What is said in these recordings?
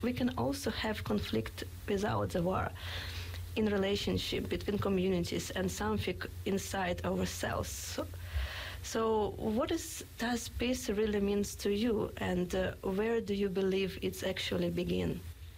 We can also have conflict without the war in relationship between communities and something inside ourselves. So what does peace really means to you, and where do you believe it's actually begin?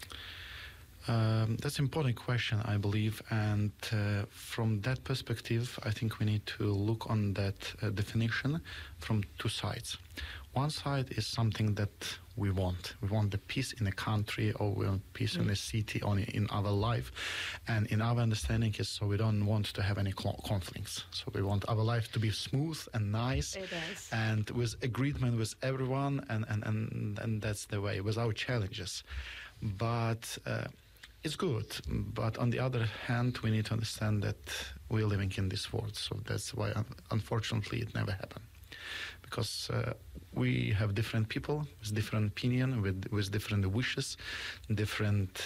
That's an important question, I believe, and from that perspective, I think we need to look on that definition from two sides. One side is something that we want. We want the peace in a country, or we want peace in a city, or in our life. And in our understanding is, so we don't want to have any conflicts. So we want our life to be smooth and nice, and with agreement with everyone, and that's the way, without challenges. But it's good, but on the other hand, we need to understand that we're living in this world. So that's why, unfortunately, it never happened. Because we have different people with different opinion, with different wishes, different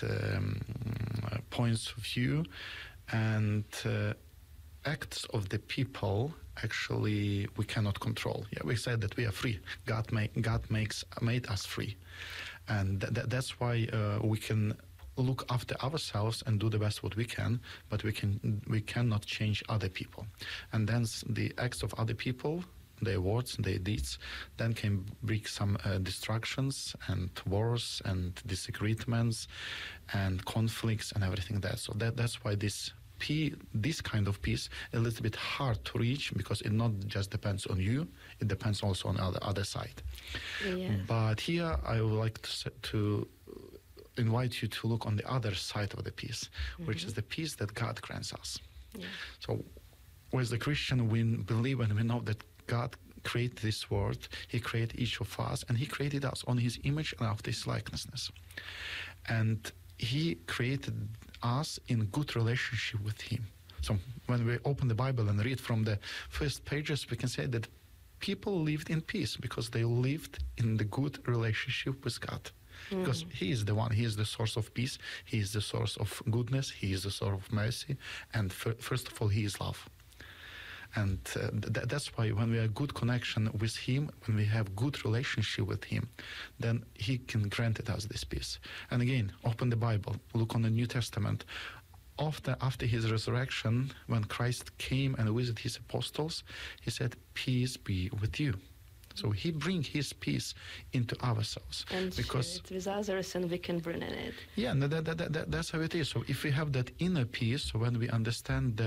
points of view, and acts of the people actually we cannot control. Yeah, we said that we are free. God made us free, and that's why we can look after ourselves and do the best what we can, but we cannot change other people. And then the acts of other people, their words, their deeds, then can bring some distractions and wars and disagreements and conflicts and everything that. So that's why this kind of peace is a little bit hard to reach, because it not just depends on you, it depends also on the other side. Yeah. But here I would like to invite you to look on the other side of the peace, which is the peace that God grants us. Yeah. So as a Christian, we believe and we know that God created this world, He created each of us, and He created us on His image and after His likeness. And He created us in good relationship with Him. So when we open the Bible and read from the first pages, we can say that people lived in peace because they lived in the good relationship with God. Because He is the one, He is the source of peace, He is the source of goodness, He is the source of mercy, and first of all, He is love. And that's why when we have good connection with Him, when we have good relationship with Him, then He can grant us this peace. And again, open the Bible, look on the New Testament. After His resurrection, when Christ came and visited His apostles, He said, "Peace be with you." So He brings His peace into ourselves. And because share it with others, and we can bring in it. Yeah, that's how it is. So if we have that inner peace, so when we understand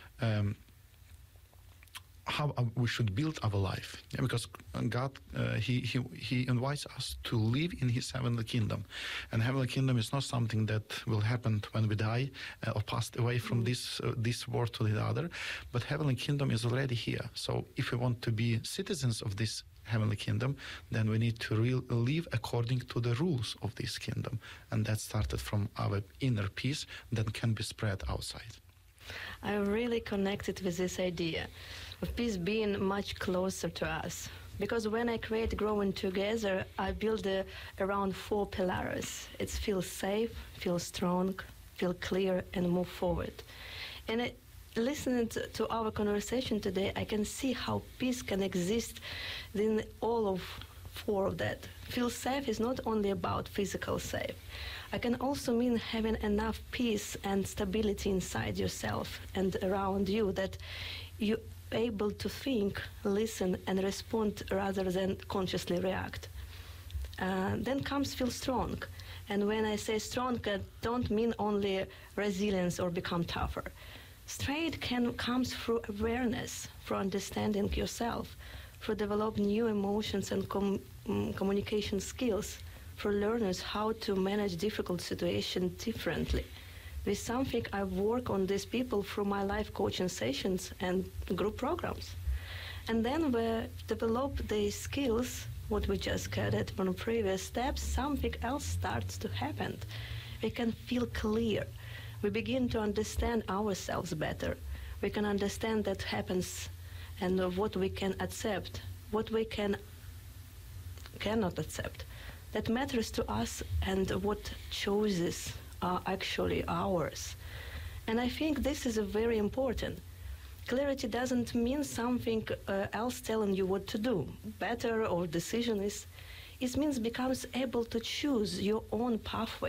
how we should build our life, because God, He invites us to live in His heavenly kingdom, and heavenly kingdom is not something that will happen when we die or passed away from this world to the other, but heavenly kingdom is already here. So if we want to be citizens of this heavenly kingdom, then we need to live according to the rules of this kingdom, and that started from our inner peace that can be spread outside. I really connected with this idea of peace being much closer to us. Because when I create Growing Together, I build around 4 pillars. It feels safe, feel strong, feel clear, and move forward. And listening to our conversation today, I can see how peace can exist in all of 4 of that. Feel safe is not only about physical safe. I can also mean having enough peace and stability inside yourself and around you that you're able to think, listen, and respond rather than consciously react. Then comes feel strong. And when I say strong, I don't mean only resilience or become tougher. Strength comes through awareness, through understanding yourself, through develop new emotions and communication skills, for learners how to manage difficult situations differently. This is something I work on these people through my life coaching sessions and group programs. And then we develop these skills, what we just gathered from previous steps, something else starts to happen. We can feel clear. We begin to understand ourselves better. We can understand that happens and what we can accept, what we cannot accept. That matters to us, and what choices are actually ours. And I think this is very important. Clarity doesn't mean something else telling you what to do, better or decision is. it means becomes able to choose your own pathway.